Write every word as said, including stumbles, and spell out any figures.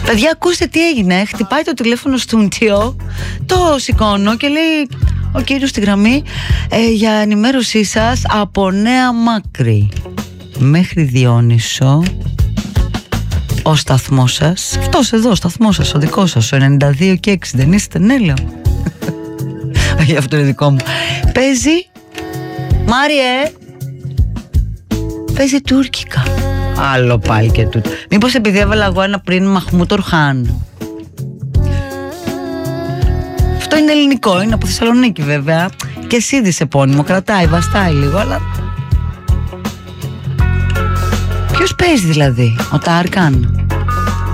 Παιδιά, ακούστε τι έγινε. Χτυπάει το τηλέφωνο στο στούντιο. Το σηκώνω και λέει ο κύριος στη γραμμή, ε, για ενημέρωσή σας, από Νέα Μάκρη μέχρι Διόνυσο, ο σταθμός σας, αυτός εδώ ο σταθμός σας, ο δικός σας, ο ενενήντα δύο και έξι, δεν είστε? Ναι, λέω. Όχι, αυτό είναι δικό μου. Παίζει, Μάριε, παίζει τουρκικά. Άλλο πάλι και τούτο. Μήπως επειδή έβαλα εγώ ένα πριν Μαχμούτ Ορχάν? Αυτό είναι ελληνικό, είναι από Θεσσαλονίκη βέβαια. Και Σίδης επώνυμο, κρατάει, βαστάει λίγο, αλλά... Ποιος παίζει δηλαδή? Ο Τάρκαν?